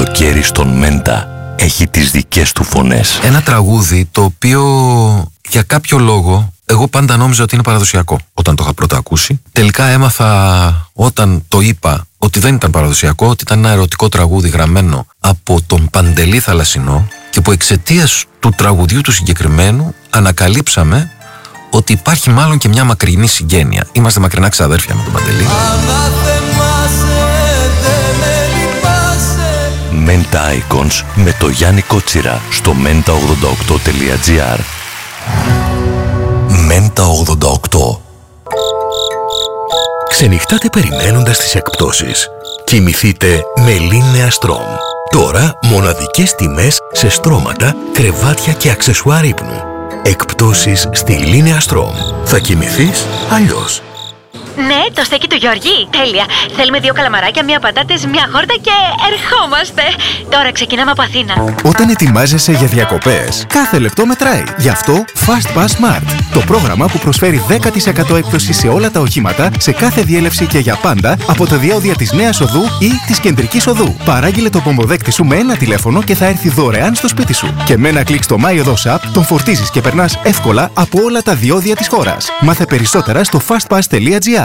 καλοκαίρι στον Μέντα έχει τις δικές του φωνές. Ένα τραγούδι το οποίο για κάποιο λόγο εγώ πάντα νόμιζα ότι είναι παραδοσιακό όταν το είχα πρώτα ακούσει. Τελικά έμαθα όταν το είπα ότι δεν ήταν παραδοσιακό, ότι ήταν ένα ερωτικό τραγούδι γραμμένο από τον Παντελή Θαλασσινό και που εξαιτίας του τραγουδιού του συγκεκριμένου ανακαλύψαμε ότι υπάρχει μάλλον και μια μακρινή συγγένεια. Είμαστε μακρινά ξαδέρφια με τον Παντελή. Μέντα Icons με το Γιάννη Κότσιρα στο menta88.gr. Μέντα 88. Ξενυχτάτε περιμένοντας τις εκπτώσεις. Κοιμηθείτε με Λίνεα Στρομ. Τώρα μοναδικές τιμές σε στρώματα, κρεβάτια και αξεσουάρ ύπνου. Εκπτώσεις στη Λίνεα Στρομ. Θα κοιμηθείς αλλιώς. Ναι, το στέκι του Γιώργη. Τέλεια. Θέλουμε 2 καλαμαράκια, 1 πατάτες, 1 χόρτα και ερχόμαστε. Τώρα ξεκινάμε από Αθήνα. Όταν ετοιμάζεσαι για διακοπές, κάθε λεπτό μετράει. Γι' αυτό Fast Pass Smart. Το πρόγραμμα που προσφέρει 10% έκπτωση σε όλα τα οχήματα, σε κάθε διέλευση και για πάντα από τα διόδια της Νέας Οδού ή της Κεντρικής Οδού. Παράγγειλε το πομποδέκτη σου με ένα τηλέφωνο και θα έρθει δωρεάν στο σπίτι σου. Και με ένα κλικ στο MyOdos App τον φορτίζεις και περνάς εύκολα από όλα τα διόδια της χώρας. Μάθε περισσότερα στο fastpass.gr.